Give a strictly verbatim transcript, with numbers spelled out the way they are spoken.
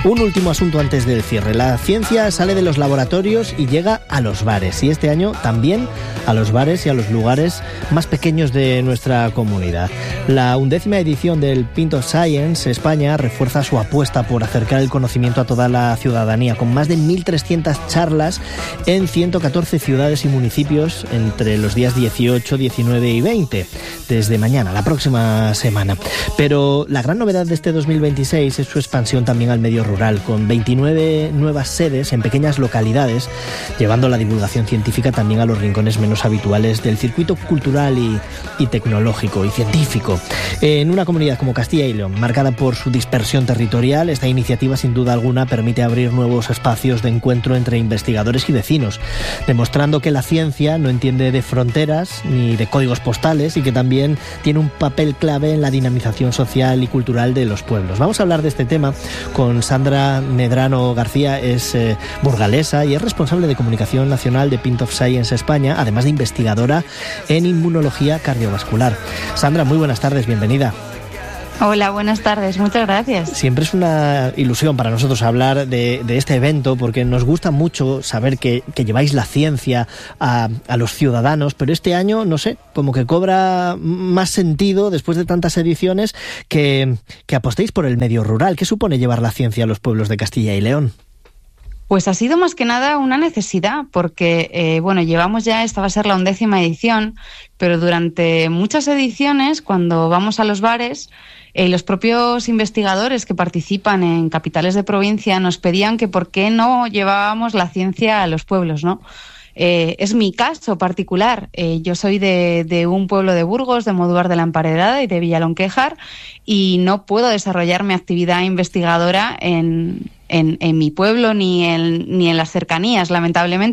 Un último asunto antes del cierre. La ciencia sale de los laboratorios y llega a los bares. Y este año también a los bares y a los lugares más pequeños de nuestra comunidad. La undécima edición del Pint of Science España refuerza su apuesta por acercar el conocimiento a toda la ciudadanía, con más de mil trescientas charlas en ciento catorce ciudades y municipios entre los días dieciocho, diecinueve y veinte, desde mañana, la próxima semana. Pero la gran novedad de este dos mil veintiséis es su expansión también al medio rural, con veintinueve nuevas sedes en pequeñas localidades, llevando la divulgación científica también a los rincones menos habituales del circuito cultural y, y tecnológico y científico. En una comunidad como Castilla y León, marcada por su dispersión territorial, esta iniciativa sin duda alguna permite abrir nuevos espacios de encuentro entre investigadores y vecinos, demostrando que la ciencia no entiende de fronteras ni de códigos postales y que también tiene un papel clave en la dinamización social y cultural de los pueblos. Vamos a hablar de este tema con Sandra Medrano García. Es eh, burgalesa y es responsable de comunicación nacional de Pint of Science España, además de investigadora en inmunología cardiovascular. Sandra, muy buenas tardes, bienvenida. Hola, buenas tardes, muchas gracias. Siempre es una ilusión para nosotros hablar de, de este evento, porque nos gusta mucho saber que, que lleváis la ciencia a, a los ciudadanos, pero este año, no sé, como que cobra más sentido, después de tantas ediciones, que, que apostéis por el medio rural. ¿Qué supone llevar la ciencia a los pueblos de Castilla y León? Pues ha sido más que nada una necesidad, porque, eh, bueno, llevamos ya, esta va a ser la undécima edición, pero durante muchas ediciones, cuando vamos a los bares, eh, los propios investigadores que participan en capitales de provincia nos pedían que por qué no llevábamos la ciencia a los pueblos, ¿no? Eh, es mi caso particular. Eh, yo soy de, de un pueblo de Burgos, de Modúvar de la Emparedada y de Villalonquejar, y no puedo desarrollar mi actividad investigadora en, en, en mi pueblo ni en, ni en las cercanías, lamentablemente.